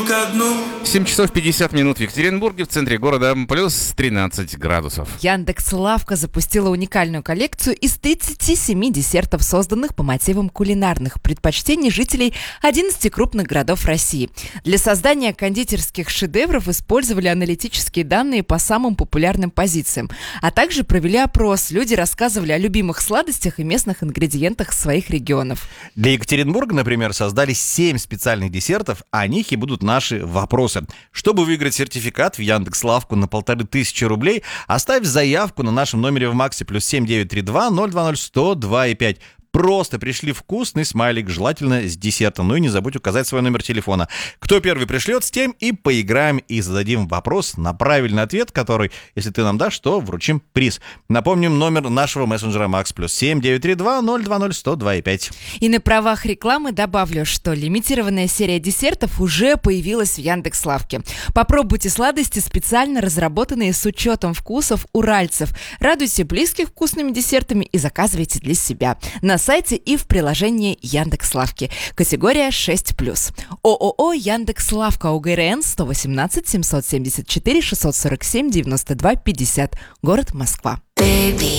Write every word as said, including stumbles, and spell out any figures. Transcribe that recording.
ко дну. семь часов пятьдесят минут в Екатеринбурге, в центре города, плюс тринадцать градусов. Яндекс.Лавка запустила уникальную коллекцию из тридцати семи десертов, созданных по мотивам кулинарных предпочтений жителей одиннадцати крупных городов России. Для создания кондитерских шедевров использовали аналитические данные по самым популярным позициям, а также провели опрос. Люди рассказывали о любимых сладостях и местных ингредиентах своих регионов. Для Екатеринбурга, например, создали семь специальных десертов, а о них и будут наши вопросы. Чтобы выиграть сертификат в Яндекс.Лавку на полторы тысячи рублей, оставь заявку на нашем номере в Максе плюс семь девять три два ноль два ноль сто два и пять. Просто пришли вкусный смайлик, желательно с десертом. Ну и не забудь указать свой номер телефона. Кто первый пришлет, с тем и поиграем и зададим вопрос на правильный ответ, который, если ты нам дашь, то вручим приз. Напомним номер нашего мессенджера Макс плюс семь девять три два ноль два ноль сто два и пять. И на правах рекламы добавлю, что лимитированная серия десертов уже появилась в Яндекс.Лавке. Попробуйте сладости, специально разработанные с учетом вкусов уральцев. Радуйте близких вкусными десертами и заказывайте для себя на сайте и в приложении Яндекс.Лавки. Категория шесть плюс. ООО Яндекс.Лавка, УГРН сто восемнадцать семьсот семьдесят четыре шестьсот сорок семь девяносто два пятьдесят. Город Москва.